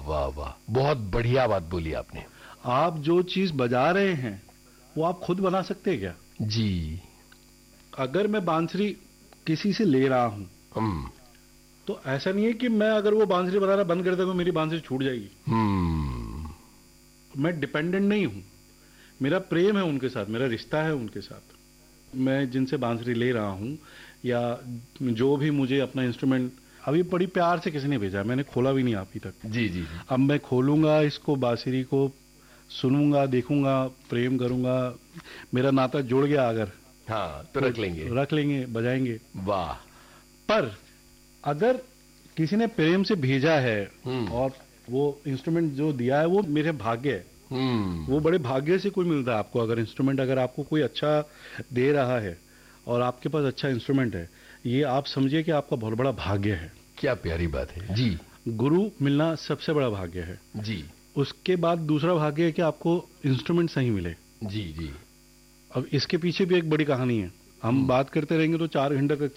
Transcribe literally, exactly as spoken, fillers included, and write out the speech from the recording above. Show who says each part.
Speaker 1: वाह वाह, बहुत बढ़िया बात बोली आपने।
Speaker 2: आप जो चीज बजा रहे हैं वो आप खुद बना सकते हैं क्या?
Speaker 1: जी।
Speaker 2: अगर मैं बांसुरी किसी से ले रहा हूं
Speaker 1: हम
Speaker 2: तो ऐसा नहीं है कि मैं अगर वो बांसुरी बजाना बंद कर दूं तो मेरी बांसुरी छूट जाएगी।
Speaker 1: हम्म
Speaker 2: मैं डिपेंडेंट नहीं हूं, मेरा प्रेम है उनके साथ, मेरा रिश्ता है उनके साथ। मैं जिनसे बांसुरी ले रहा हूं या जो भी मुझे अपना इंस्ट्रूमेंट अभी बड़ी प्यार से किसी ने भेजा, मैंने खोला भी नहीं अभी तक।
Speaker 1: जी जी जी।
Speaker 2: अब मैं खोलूंगा इसको, बांसुरी को सुनूंगा, देखूंगा, प्रेम करूंगा, मेरा नाता जुड़ गया अगर,
Speaker 1: हाँ तो
Speaker 2: तो
Speaker 1: रख लेंगे।
Speaker 2: रख लेंगे, बजाएंगे।
Speaker 1: वाह।
Speaker 2: पर अगर किसी ने प्रेम से भेजा है
Speaker 1: हम्म
Speaker 2: और वो इंस्ट्रूमेंट जो दिया है वो मेरे भाग्य है,
Speaker 1: हम्म
Speaker 2: वो बड़े भाग्य से कोई मिलता है आपको। अगर इंस्ट्रूमेंट अगर आपको कोई अच्छा दे रहा है और आपके पास अच्छा इंस्ट्रूमेंट है, ये आप समझिए कि आपका बहुत बड़ा भाग्य है।
Speaker 1: क्या प्यारी बात है जी।
Speaker 2: गुरु मिलना सबसे बड़ा भाग्य है।
Speaker 1: जी
Speaker 2: उसके बाद दूसरा भाग्य है कि आपको इंस्ट्रूमेंट सही मिले।
Speaker 1: जी जी।
Speaker 2: अब इसके पीछे भी एक बड़ी कहानी है, हम बात करते रहेंगे तो चार घंटे तक